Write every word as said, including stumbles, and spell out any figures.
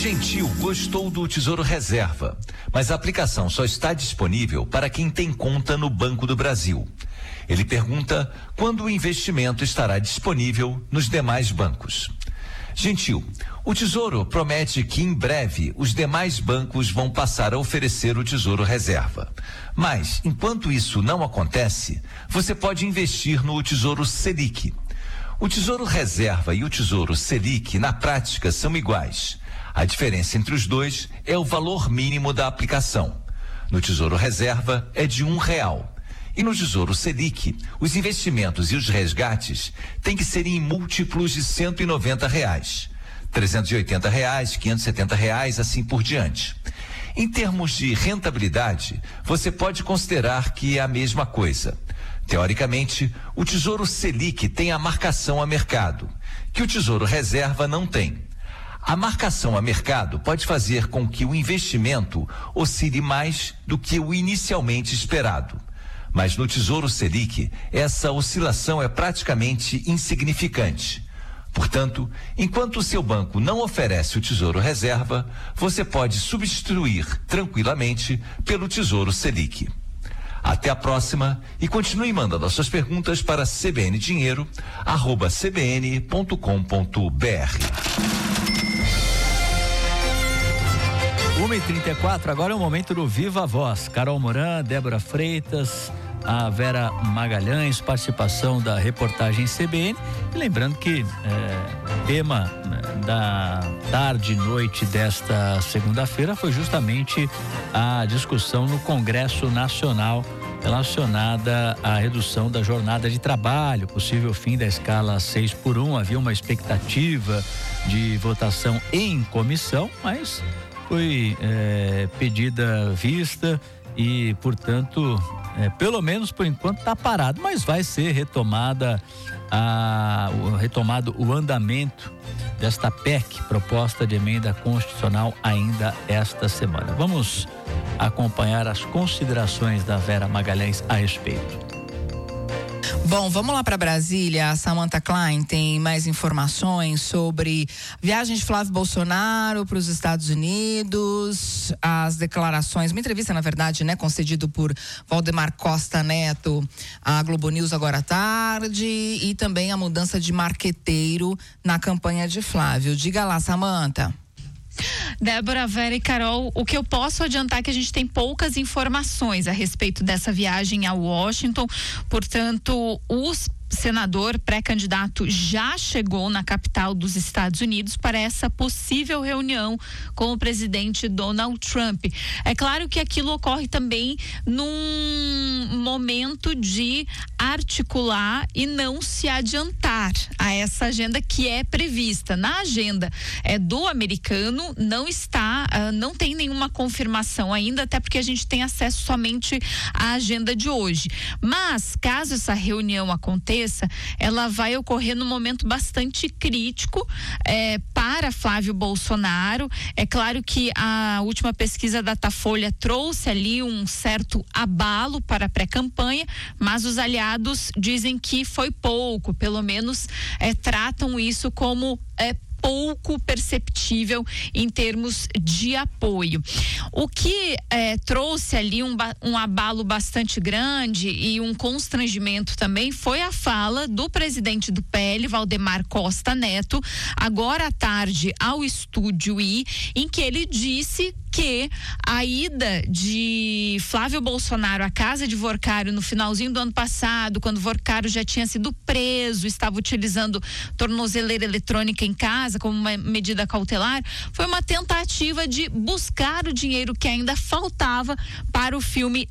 Gentil gostou do Tesouro Reserva, mas a aplicação só está disponível para quem tem conta no Banco do Brasil. Ele pergunta quando o investimento estará disponível nos demais bancos. Gentil, o Tesouro promete que em breve os demais bancos vão passar a oferecer o Tesouro Reserva. Mas, enquanto isso não acontece, você pode investir no Tesouro Selic. O Tesouro Reserva e o Tesouro Selic, na prática, são iguais. A diferença entre os dois é o valor mínimo da aplicação. No Tesouro Reserva é de um real. E no Tesouro Selic, os investimentos e os resgates têm que ser em múltiplos de cento e noventa reais. trezentos e oitenta reais, quinhentos e setenta reais, assim por diante. Em termos de rentabilidade, você pode considerar que é a mesma coisa. Teoricamente, o Tesouro Selic tem a marcação a mercado, que o Tesouro Reserva não tem. A marcação a mercado pode fazer com que o investimento oscile mais do que o inicialmente esperado. Mas no Tesouro Selic, essa oscilação é praticamente insignificante. Portanto, enquanto o seu banco não oferece o Tesouro Reserva, você pode substituir tranquilamente pelo Tesouro Selic. Até a próxima e continue mandando as suas perguntas para cbndinheiro arroba cbn ponto com ponto br. uma e trinta e quatro, agora é o momento do Viva Voz. Carol Moran, Débora Freitas, a Vera Magalhães, participação da reportagem C B N. E lembrando que é, tema da tarde e noite desta segunda-feira foi justamente a discussão no Congresso Nacional relacionada à redução da jornada de trabalho, possível fim da escala seis por um. Havia uma expectativa de votação em comissão, mas foi é, pedida vista e, portanto, é, pelo menos por enquanto está parado, mas vai ser retomada a, o, retomado o andamento desta P E C, proposta de emenda constitucional, ainda esta semana. Vamos acompanhar as considerações da Vera Magalhães a respeito. Bom, vamos lá para Brasília. A Samantha Klein tem mais informações sobre viagem de Flávio Bolsonaro para os Estados Unidos, as declarações, uma entrevista, na verdade, né, concedido por Valdemar Costa Neto à Globo News agora à tarde, e também a mudança de marqueteiro na campanha de Flávio. Diga lá, Samantha. Débora, Vera e Carol, o que eu posso adiantar é que a gente tem poucas informações a respeito dessa viagem a Washington. Portanto, os senador pré-candidato já chegou na capital dos Estados Unidos para essa possível reunião com o presidente Donald Trump. É claro que aquilo ocorre também num momento de articular e não se adiantar a essa agenda que é prevista. Na agenda é, do americano não está, uh, não tem nenhuma confirmação ainda, até porque a gente tem acesso somente à agenda de hoje. Mas, caso essa reunião aconteça, ela vai ocorrer num momento bastante crítico é, para Flávio Bolsonaro. É claro que a última pesquisa da Datafolha trouxe ali um certo abalo para a pré-campanha, mas os aliados dizem que foi pouco, pelo menos é, tratam isso como é, pouco perceptível em termos de apoio. O que eh, trouxe ali um, um abalo bastante grande e um constrangimento também foi a fala do presidente do P L, Valdemar Costa Neto, agora à tarde ao Estúdio I, em que ele disse que a ida de Flávio Bolsonaro à casa de Vorcário no finalzinho do ano passado, quando Vorcário já tinha sido preso, estava utilizando tornozeleira eletrônica em casa como uma medida cautelar, foi uma tentativa de buscar o dinheiro que ainda faltava para o filme